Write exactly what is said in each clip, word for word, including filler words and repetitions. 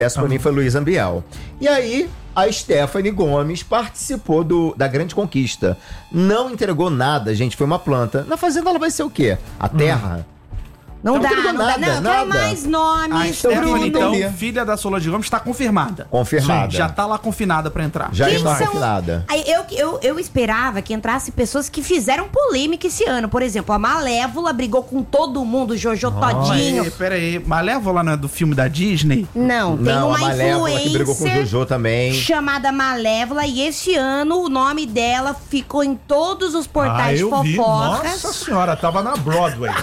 Essa pra ah. mim foi Luiz Ambiel. E aí, a Stephanie Gomes participou do, da Grande Conquista. Não entregou nada, gente, foi uma planta. Na Fazenda ela vai ser o quê? A terra? Hum. Não, não dá, não nada, dá. Não, eu quero mais nomes. A Stephanie, então, filha da Solange Gomes, está confirmada. Confirmada. Sim, já está lá confinada para entrar. Já Quem está são... confinada. Eu, eu, eu esperava que entrasse pessoas que fizeram polêmica esse ano. Por exemplo, a Malévola brigou com todo mundo, Jojo Todinho. Aí, pera aí, Malévola não é do filme da Disney? Não, tem não, uma a Malévola influencer que brigou com o Jojo também. chamada Malévola, e esse ano o nome dela ficou em todos os portais ah, eu fofocas. Vi. Nossa senhora, tava na Broadway.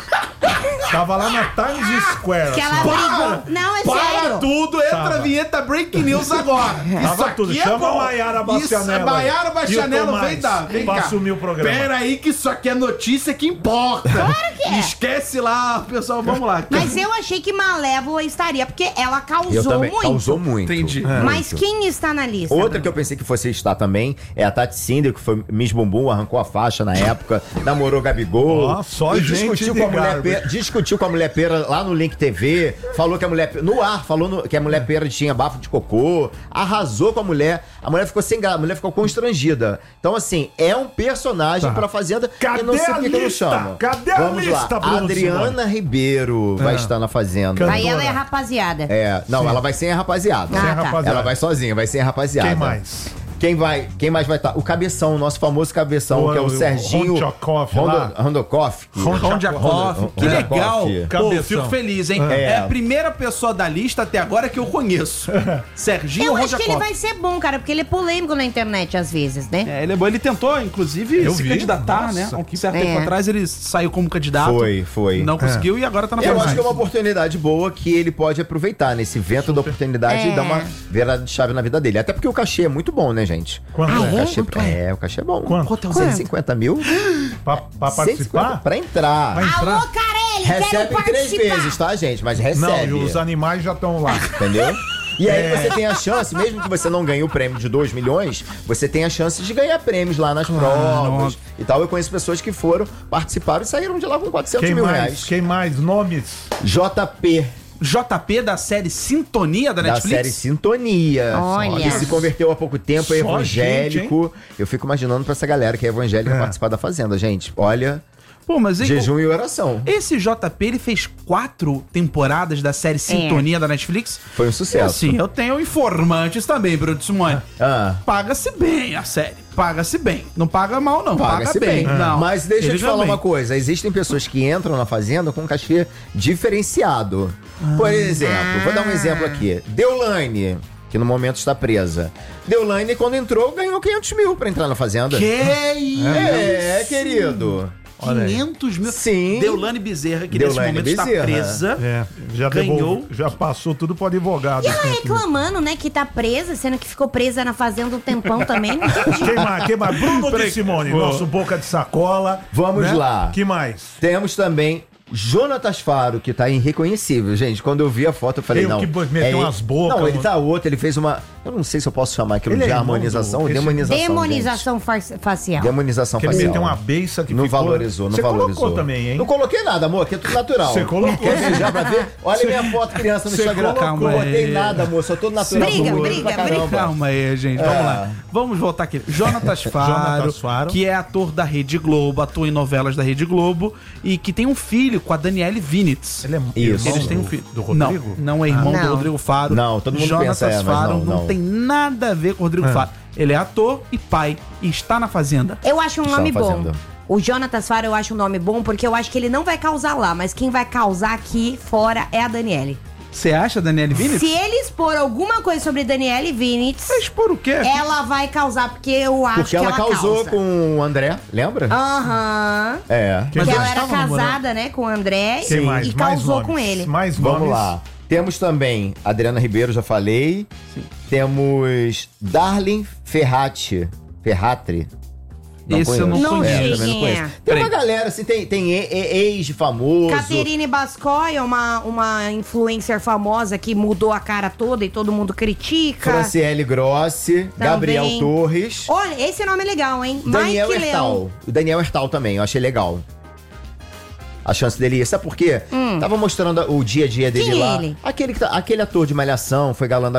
Tava lá na Times Square. Que ela assim. brigou. Não, é Para sério. tudo, entra Tava. a vinheta Break News agora. Tava Isso tudo. aqui Chama é bom. a Maiara Bastianello. Isso, Maiara Bastianello, vem dar, vem pra cá. assumir o programa. Pera aí que isso aqui é notícia que importa. Claro que é. Esquece lá, pessoal, vamos lá. Mas eu achei que Malévola estaria, porque ela causou Eu também, muito. causou muito. Entendi. É. Mas quem está na lista? Outra que eu pensei que fosse estar também é a Tati Cinder, que foi Miss Bumbum, arrancou a faixa na época, namorou Gabigol. Ó, só e gente discutiu de com, a mulher garbage. pera, discutiu com a mulher pera lá no Link T V, falou que a mulher, no ar, falou no, que a mulher pera tinha bafo de cocô, arrasou com a mulher, a mulher ficou sem graça, a mulher ficou constrangida. Então, assim, é um personagem Tá. pra Fazenda. Cadê eu não sei a por que que não lista? chama. Cadê a Vamos lista, lá. Bruno Adriana Simone? Ribeiro vai É. estar na Fazenda. Can- Aí ela é Cantora. rapaziada. É, não, Sim. ela vai sem a rapaziada. Ah, Sem a tá. rapaziada. Ela vai sozinha, vai sem a rapaziada. Quem mais? Quem vai, quem mais vai estar? O Cabeção, o nosso famoso Cabeção, O- que é o, o Serginho Rondjakov Rondo- lá. Rondokov. Rondjakov, que Rondjakov. legal. Pô, Cabeção. fico feliz, hein? É. É. a primeira pessoa da lista até agora que eu conheço. Serginho Eu acho que ele Rondjakov. vai ser bom, cara, porque ele é polêmico na internet às vezes, né? É, ele é bom. Ele tentou, inclusive, Eu se vi. candidatar, Nossa, né? Há um que- certo É. tempo atrás ele saiu como candidato. Foi, foi. Não conseguiu e agora tá na Eu Fazenda. acho que é uma oportunidade boa que ele pode aproveitar nesse vento da oportunidade É. e dar uma virada de chave na vida dele. Até porque o cachê é muito bom, né, gente? Quanto Ah, é? O cachê, Quanto é? é, o cachê é bom. Quanto? Quanto é o cento e cinquenta mil? Pra, pra cento e cinquenta participar? pra entrar. Vai entrar? Alô, Carelli, quero Recebe em três participar. vezes, tá, gente? Mas Não, recebe. e os animais já estão lá. Entendeu? E aí É. você tem a chance, mesmo que você não ganhe o prêmio de dois milhões, você tem a chance de ganhar prêmios lá nas provas nossa. e tal. Eu conheço pessoas que foram, participaram e saíram de lá com quatrocentos Quem mil mais? reais. Quem mais? Nomes? J P, J P da série Sintonia da da Netflix. série Sintonia. Olha. Que se converteu há pouco tempo, é Só evangélico. Eu fico imaginando pra essa galera que é evangélica É. participar da Fazenda, gente. Olha, Pô, mas hein, jejum e oração. esse J P, ele fez quatro temporadas da série Sintonia da Netflix. Foi um E sucesso. assim, eu tenho informantes também, Bruno Simone. Ah. Paga-se bem a série. Paga-se bem. Não paga mal, não. Paga, Paga-se bem. bem. Não. Mas deixa eu Ele te falar também. uma coisa. Existem pessoas que entram na Fazenda com um cachê diferenciado. Por exemplo, vou dar um exemplo aqui. Deolane, que no momento está presa. Deolane, quando entrou, ganhou quinhentos mil pra entrar na Fazenda. Que isso? É, querido. Olha aí. quinhentos mil. Sim. Deolane Bezerra, que Deolane nesse momento está Bezerra. presa. É, já Ganhou. devolve- já passou tudo pro advogado. E ela reclamando, né, que tá presa, sendo que ficou presa na Fazenda um tempão também. Não entendi. Quem mais? Quem mais? Bruno de Simone, nosso boca de sacola. Vamos né? lá. Que mais? Temos também Jonatas Faro, que tá irreconhecível. Gente, quando eu vi a foto, eu falei, Ele não. que meteu umas bocas, Não, ele mano. tá outro, ele fez uma... Eu não sei se eu posso chamar aquilo Ele de é irmão harmonização do- ou esse- demonização, Demonização fa- facial. gente. Demonização Que ele facial. meteu uma beiça que Não ficou... valorizou, não Você valorizou. colocou também, hein? Não coloquei nada, amor, aqui é tudo natural. Você colocou. Quer ver já pra ver? Olha minha foto criança no Você Instagram. colocou. Não botei aí. nada, amor, só tô natural. Briga, bonito briga, pra caramba. briga. Calma aí, gente. Vamos É. lá. Vamos voltar aqui. Jonatas Faro, Jonatas Faro. que é ator da Rede Globo, atua em novelas da Rede Globo e que tem um filho com a Daniele Vinitz. Ele é Isso. irmão Eles têm um do- filho. do Rodrigo? Não, não é irmão Ah. do Não. Rodrigo Faro. Não, todo mundo Jonatas pensa, é, mas Faro não, não. tem nada a ver com o Rodrigo É. Faro. Ele é ator e pai e está na Fazenda. Eu acho um Está nome bom. fazendo. O Jonatas Faro eu acho um nome bom, porque eu acho que ele não vai causar lá, mas quem vai causar aqui fora é a Daniele. Você acha, Daniele Vinitz? Se ele expor alguma coisa sobre Daniele Vinitz, Vai expor o quê? ela vai causar, porque eu acho Porque que ela ela causou causa. com o André, lembra? Aham. É. Quem Que mais? ela era estavam namorando. casada, né, com o André Quem e, mais? e Mais causou nomes. com ele. Mais Vamos nomes. lá. Temos também Adriana Ribeiro, já falei. Temos Darlene Ferrati. Ferratri. Esse eu não Não conheço. sei também não quem conheço. é. Tem Peraí. uma galera, assim, tem, tem e- e- ex de famoso. Caterine Bascoy é uma, uma influencer famosa que mudou a cara toda e todo mundo critica. Franciele Grossi, Gabriel Torres. Olha, esse nome é legal, hein? Daniel Mike Leão. Hertal. O Daniel Hertal também, eu achei legal. a chance dele ir. Sabe por quê? Tava mostrando o dia a dia dele Quem é lá. ele? Aquele, que tá- aquele ator de Malhação, foi galã da